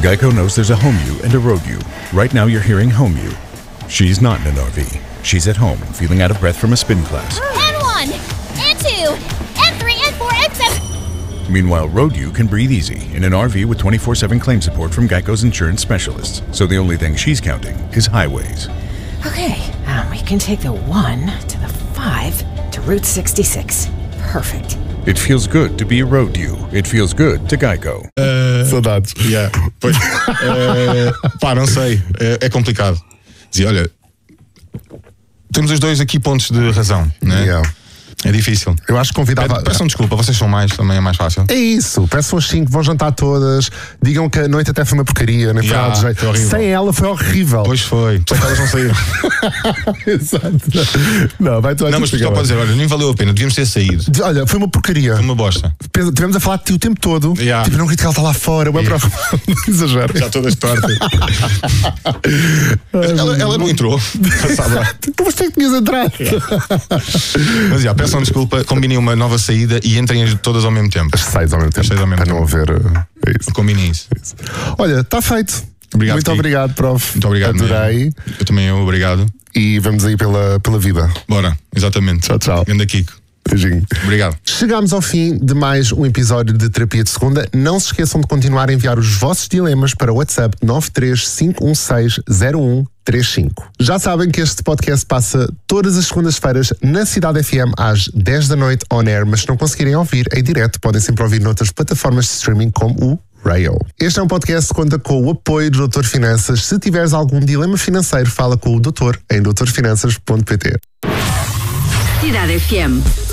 Geico knows there's a home you and a road you. Right now you're hearing home you. She's not in an RV. She's at home, feeling out of breath from a spin class. N1, N2, N3, N4, N7. Meanwhile, road you can breathe easy in an RV with 24/7 claim support from Geico's insurance specialists. So the only thing she's counting is highways. Okay, we can take the 1 to the 5 to Route 66. Perfect. It feels good to be a road you. It feels good to Geico. Saudades. Yeah. Pois, pá, não sei. É complicado. Dizia, olha, temos os dois aqui pontos de razão, né? Yeah. É difícil. Eu acho que convidava. Peçam desculpa, vocês são mais, também é mais fácil. É isso, peçam as 5, vão jantar todas, digam que a noite até foi uma porcaria, nem foi nada de jeito. Sem ela foi horrível. Pois foi, só que elas não saíram. Exato. Não, vai tu. Não, mas só pode dizer, olha, nem valeu a pena, devíamos ter saído. Olha, foi uma porcaria. Foi uma bosta. Tivemos a falar de ti o tempo todo. Yeah. Tipo, não acredito que ela está lá fora, bem para exagero. Já todas tortas. ela não entrou. Mas tem que tinhas entrado. Mas já, peçam desculpa, combinem uma nova saída e entrem todas ao mesmo tempo. As 6 ao mesmo tempo. Para não haver. É isso. Combinem isso. Olha, está feito. Obrigado, muito obrigado, prof. Muito obrigado. Adorei. Eu também, obrigado. E vamos aí pela vida. Bora, exatamente. Tchau, tchau. Ganda Kiko. Beijinho. Obrigado. Chegamos ao fim de mais um episódio de Terapia de Segunda. Não se esqueçam de continuar a enviar os vossos dilemas para o WhatsApp 935160135. Já sabem que este podcast passa todas as segundas-feiras na Cidade FM às 10 da noite on air, mas se não conseguirem ouvir em direto, podem sempre ouvir noutras plataformas de streaming como o Rail. Este é um podcast que conta com o apoio do Doutor Finanças. Se tiveres algum dilema financeiro, fala com o doutor em doutorfinanças.pt. Cidade FM.